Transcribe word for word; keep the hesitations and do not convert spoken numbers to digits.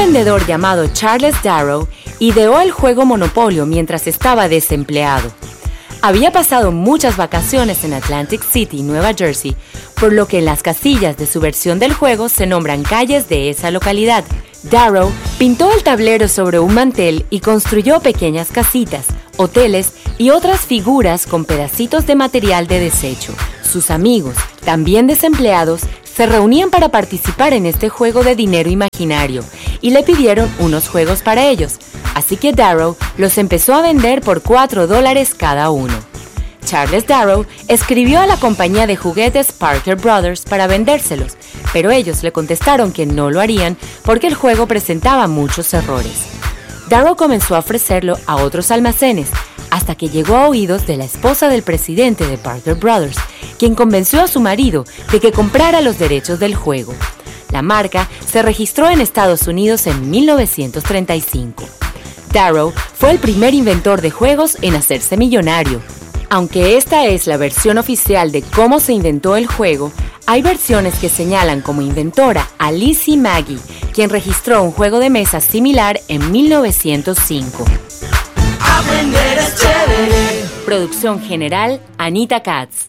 vendedor llamado Charles Darrow ideó el juego Monopolio mientras estaba desempleado. Había pasado muchas vacaciones en Atlantic City, Nueva Jersey, por lo que en las casillas de su versión del juego se nombran calles de esa localidad. Darrow pintó el tablero sobre un mantel y construyó pequeñas casitas, hoteles y otras figuras con pedacitos de material de desecho. Sus amigos, también desempleados, se reunían para participar en este juego de dinero imaginario y le pidieron unos juegos para ellos, así que Darrow los empezó a vender por cuatro dólares cada uno. Charles Darrow escribió a la compañía de juguetes Parker Brothers para vendérselos, pero ellos le contestaron que no lo harían porque el juego presentaba muchos errores. Darrow comenzó a ofrecerlo a otros almacenes, hasta que llegó a oídos de la esposa del presidente de Parker Brothers, quien convenció a su marido de que comprara los derechos del juego. La marca se registró en Estados Unidos en mil novecientos treinta y cinco. Darrow fue el primer inventor de juegos en hacerse millonario. Aunque esta es la versión oficial de cómo se inventó el juego, hay versiones que señalan como inventora a Lizzie Magie, quien registró un juego de mesa similar en mil novecientos cinco. Producción general, Anita Katz.